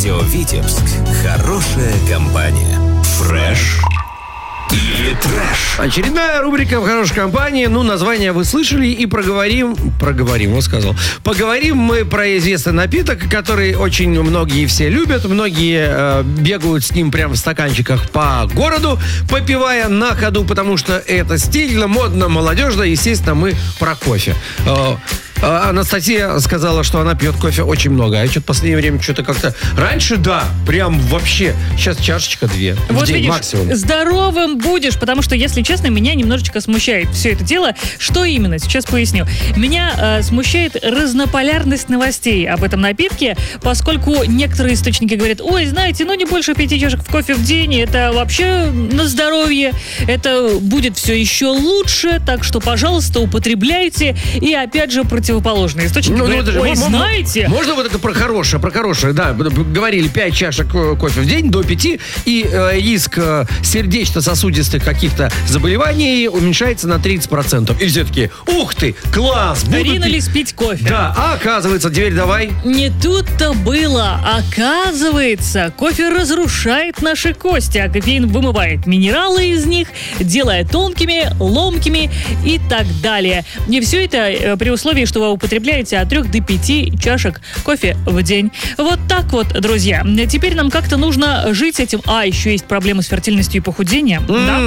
Радио Витебск. Хорошая компания. Фреш или трэш. Очередная рубрика в хорошей компании. Название вы слышали и поговорим мы про известный напиток, который очень многие все любят. Многие бегают с ним прямо в стаканчиках по городу, попивая на ходу, потому что это стильно, модно, молодежно. Естественно, мы про кофе. Анастасия сказала, что она пьет кофе очень много. А я что-то в последнее время как-то... Раньше, да, прям вообще. Сейчас чашечка-две в день видишь, максимум. Здоровым будешь, потому что, если честно, меня немножечко смущает все это дело. Что именно? Сейчас поясню. Меня смущает разнополярность новостей об этом напитке, поскольку некоторые источники говорят: ой, знаете, не больше 5 чашек в кофе в день, это вообще на здоровье, это будет все еще лучше, так что, пожалуйста, употребляйте. И опять же, противоположные источники говорят: ой, знаете... Можно вот это про хорошее, да, говорили 5 чашек кофе в день, до 5, и риск сердечно-сосудистых каких-то заболеваний уменьшается на 30%. И все такие: ух ты, класс! Ринулись пить кофе. Да, а оказывается, теперь давай. Не тут-то было. Оказывается, кофе разрушает наши кости, а кофеин вымывает минералы из них, делая тонкими, ломкими и так далее. И все это при условии, что вы употребляете от 3 до 5 чашек кофе в день. Вот так вот, друзья. Теперь нам как-то нужно жить с этим. Еще есть проблемы с фертильностью и похудением. Да?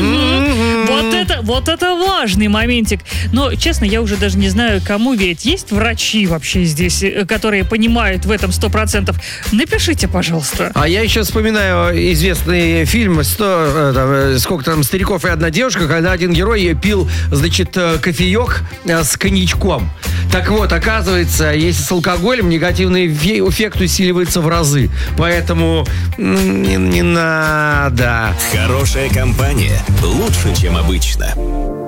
Вот это важный моментик. Но, честно, я уже даже не знаю, кому верить. Есть врачи вообще здесь, которые понимают в этом 100%? Напишите, пожалуйста. А я еще вспоминаю известный фильм «Сколько там стариков и одна девушка», когда один герой пил, кофеек с коньячком. Так вот, оказывается, если с алкоголем, негативный эффект усиливается в разы. Поэтому не надо. Хорошая компания лучше, чем обычно.